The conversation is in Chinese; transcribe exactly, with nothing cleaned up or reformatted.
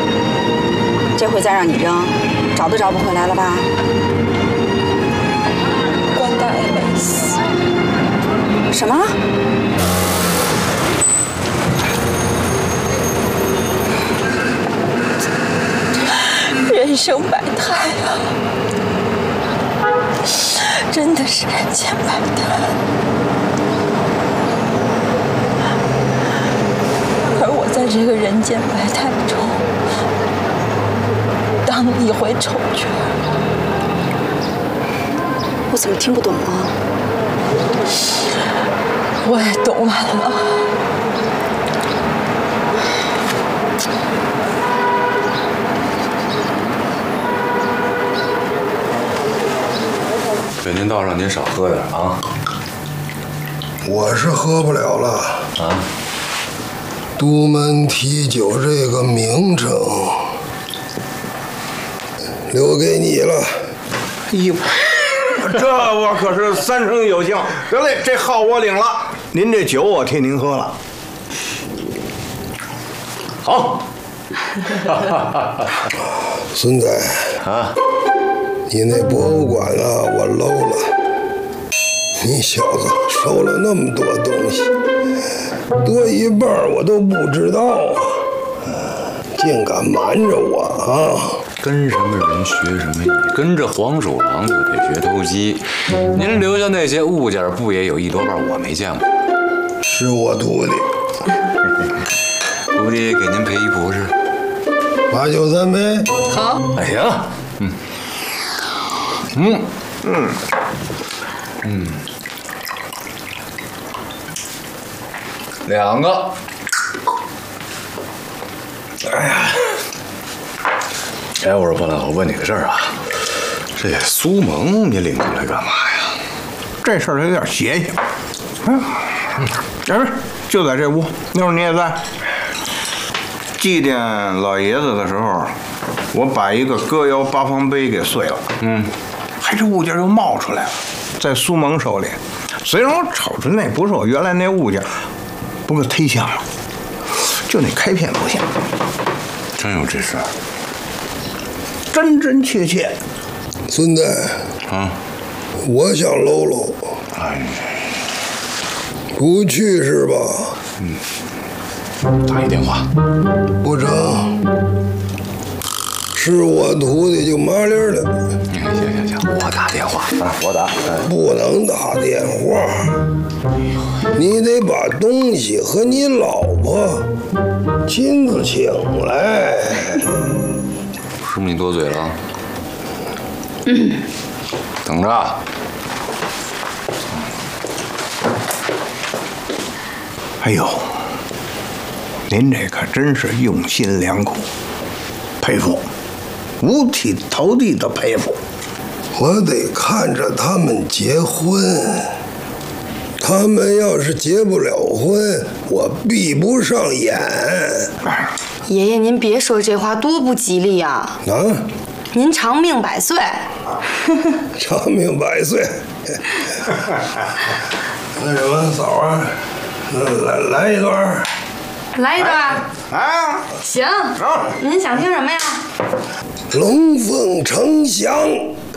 这回再让你扔，找都找不回来了吧？ 关大爷没死。 什么？ 人生百态啊，真的是人间百态。而我在这个人间百态中当了一回丑角。 我怎么听不懂啊？ 我也懂晚了。 北您道让您少喝点啊。 我是喝不了了啊。 都门提酒这个名称留给你了。 哎呦，这我可是三生有幸。得嘞，这号我领了，您这酒我替您喝了。 好。 孙仔啊， 你那博物馆啊，我搂了。你小子收了那么多东西，多一半我都不知道啊，竟敢瞒着我啊！ 跟什么人学什么艺，跟着黄鼠狼就得学偷鸡。您留下那些物件，不也有一多半我没见过？ 是我徒弟。 徒弟给您赔一不是？ 八九三杯。 好。 哎呀，嗯，嗯嗯嗯，两个。哎呀。哎，我说波兰，我问你个事儿啊，这苏蒙你领出来干嘛呀？ 这事儿有点邪性。嗯，哎，就在这屋，那会儿你也在。祭奠老爷子的时候，我把一个歌谣八方碑给碎了。嗯，还这物件又冒出来了，在苏蒙手里。虽然我瞅出那不是我原来那物件，不过忒像了，就那开片不像。 真有这事儿？ 真真切切。 孙子， 啊， 我想搂搂。 哎， 不去是吧？ 嗯，打一电话。 不成，是我徒弟就麻利儿了。 行行行，我打电话啊，我打。 不能打电话，你得把东西和你老婆亲自请来。 是不是你多嘴了？嗯，等着。 哎呦，您这可真是用心良苦，佩服，五体投地的佩服。 我得看着他们结婚，他们要是结不了婚，我闭不上眼。 爷爷，您别说这话，多不吉利呀！ 啊， 您长命百岁。 长命百岁。那什么，嫂啊，来来一段。 来一段。 啊， 行，您想听什么呀？ 龙凤呈祥。